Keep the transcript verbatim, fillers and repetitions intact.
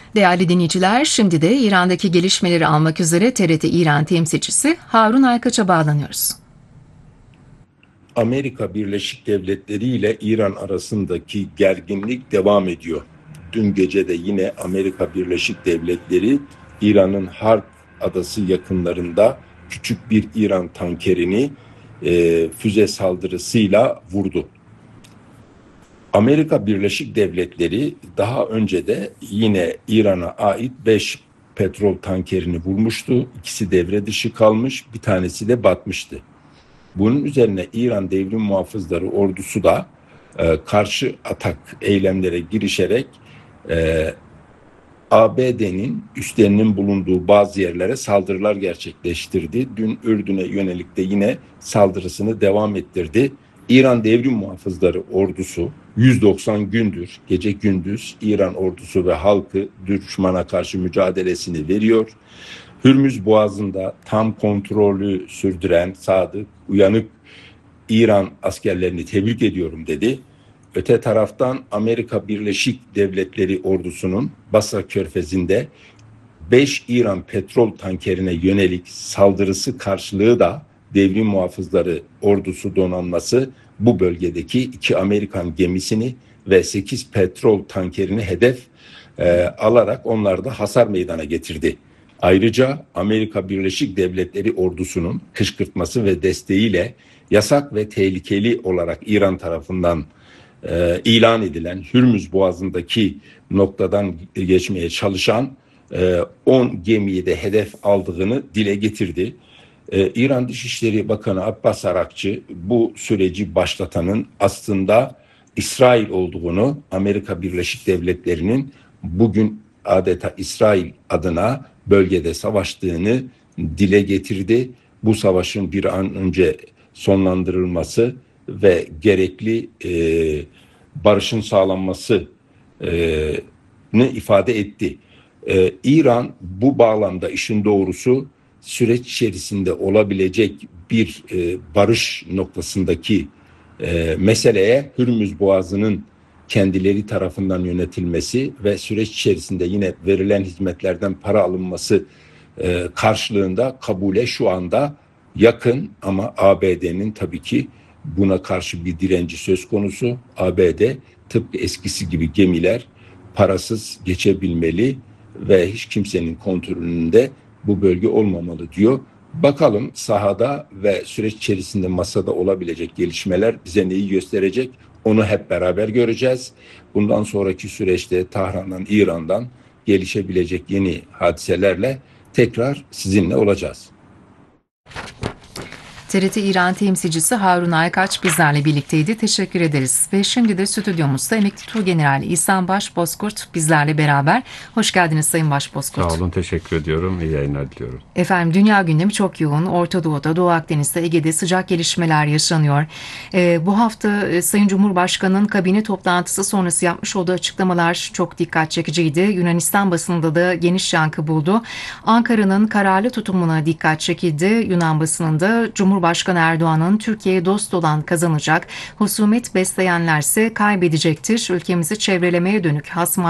Değerli dinleyiciler, şimdi de İran'daki gelişmeleri almak üzere T R T İran temsilcisi Harun Aykaç'a bağlanıyoruz. Amerika Birleşik Devletleri ile İran arasındaki gerginlik devam ediyor. Dün gece de yine Amerika Birleşik Devletleri İran'ın Harp Adası yakınlarında küçük bir İran tankerini e, füze saldırısıyla vurdu. Amerika Birleşik Devletleri daha önce de yine İran'a ait beş petrol tankerini vurmuştu. İkisi devre dışı kalmış, bir tanesi de batmıştı. Bunun üzerine İran Devrim Muhafızları ordusu da e, karşı atak eylemlere girişerek e, A B D'nin üslerinin bulunduğu bazı yerlere saldırılar gerçekleştirdi. Dün Ürdün'e yönelik de yine saldırısını devam ettirdi. İran Devrim Muhafızları ordusu yüz doksan gündür gece gündüz İran ordusu ve halkı düşmana karşı mücadelesini veriyor. Hürmüz Boğazı'nda tam kontrolü sürdüren sadık, uyanık İran askerlerini tebrik ediyorum dedi. Öte taraftan Amerika Birleşik Devletleri ordusunun Basra Körfezi'nde beş İran petrol tankerine yönelik saldırısı karşılığı da Devrim Muhafızları ordusu donanması bu bölgedeki iki Amerikan gemisini ve sekiz petrol tankerini hedef e, alarak onlarda hasar meydana getirdi. Ayrıca Amerika Birleşik Devletleri ordusunun kışkırtması ve desteğiyle yasak ve tehlikeli olarak İran tarafından e, ilan edilen Hürmüz Boğazı'ndaki noktadan geçmeye çalışan on gemiyi de hedef aldığını dile getirdi. Ee, İran Dışişleri Bakanı Abbas Arakçı bu süreci başlatanın aslında İsrail olduğunu, Amerika Birleşik Devletleri'nin bugün adeta İsrail adına bölgede savaştığını dile getirdi. Bu savaşın bir an önce sonlandırılması ve gerekli e, barışın sağlanması e, ne ifade etti. Ee, İran bu bağlamda işin doğrusu süreç içerisinde olabilecek bir e, barış noktasındaki e, meseleye Hürmüz Boğazı'nın kendileri tarafından yönetilmesi ve süreç içerisinde yine verilen hizmetlerden para alınması e, karşılığında kabule şu anda yakın ama A B D'nin tabii ki buna karşı bir direnci söz konusu. A B D tıpkı eskisi gibi gemiler parasız geçebilmeli ve hiç kimsenin kontrolünde bu bölge olmamalı diyor. Bakalım sahada ve süreç içerisinde masada olabilecek gelişmeler bize neyi gösterecek? Onu hep beraber göreceğiz. Bundan sonraki süreçte Tahran'dan, İran'dan gelişebilecek yeni hadiselerle tekrar sizinle olacağız. T R T İran temsilcisi Harun Aykaç bizlerle birlikteydi. Teşekkür ederiz. Ve şimdi de stüdyomuzda emekli Tuğgeneral İhsan Başbozkurt bizlerle beraber. Hoş geldiniz Sayın Başbozkurt. Sağ olun, teşekkür ediyorum. İyi yayınlar diliyorum. Efendim, dünya gündemi çok yoğun. Orta Doğu'da, Doğu Akdeniz'de, Ege'de sıcak gelişmeler yaşanıyor. Ee, bu hafta e, Sayın Cumhurbaşkanı'nın kabine toplantısı sonrası yapmış olduğu açıklamalar çok dikkat çekiciydi. Yunanistan basınında da geniş yankı buldu. Ankara'nın kararlı tutumuna dikkat çekildi. Yunan basınında Cumhurbaşkanı Erdoğan'ın Türkiye'ye dost olan kazanacak, husumet besleyenlerse kaybedecektir, ülkemizi çevrelemeye dönük hasma